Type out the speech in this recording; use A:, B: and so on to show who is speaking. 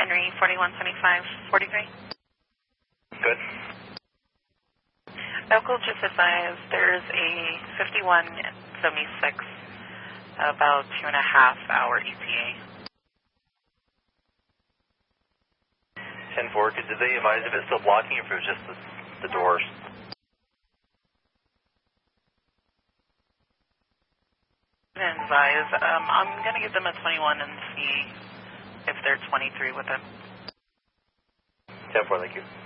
A: Henry 412543.
B: Good.
A: Local just advised there's a 5176, about 2.5-hour ETA.
B: 10-4, did they advise if it's still blocking or if it was just the doors?
A: Advise. I'm going to give them a 21 and see if they're 23 with them.
B: 10-4, thank you.